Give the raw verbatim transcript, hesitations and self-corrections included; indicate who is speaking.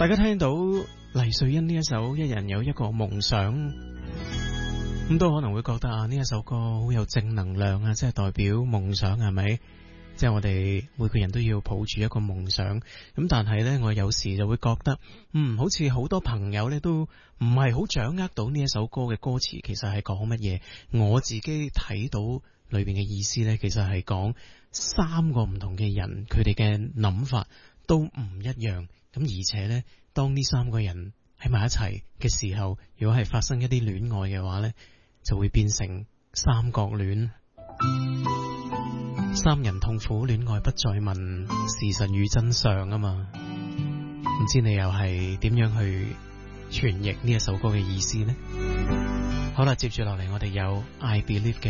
Speaker 1: 大家聽到黎瑞恩呢一首《一人有一個夢想》，咁都可能會覺得啊，呢一首歌好有正能量啊，即係代表夢想係咪？即係我哋每個人都要抱住一個夢想。咁但係呢，我有時就會覺得，嗯，好似好多朋友呢都唔係好掌握到呢一首歌嘅歌詞其實係講乜嘢。我自己睇到裏邊嘅意思呢，其實係講三個唔同嘅人，佢哋嘅諗法都唔一樣。咁而且呢，當呢三個人喺埋一齊嘅時候，如果係發生一啲戀愛嘅話呢，就會變成三角戀。三人痛苦，戀愛不再問事實與真相啊嘛。唔知你又係點樣去傳譯呢一首歌嘅意思呢？好啦，接住落嚟我哋有 I Believe 嘅